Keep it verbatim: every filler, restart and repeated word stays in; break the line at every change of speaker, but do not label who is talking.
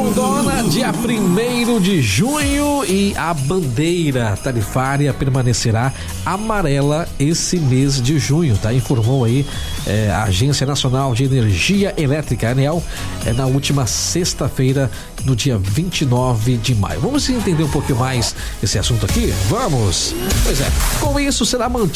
Rondônia, dia primeiro de junho, e a bandeira tarifária permanecerá amarela esse mês de junho, tá? Informou aí é, a Agência Nacional de Energia Elétrica, ANEEL, é, na última sexta-feira, no dia vinte e nove de maio. Vamos entender um pouquinho mais esse assunto aqui? Vamos! Pois é, com isso será mantido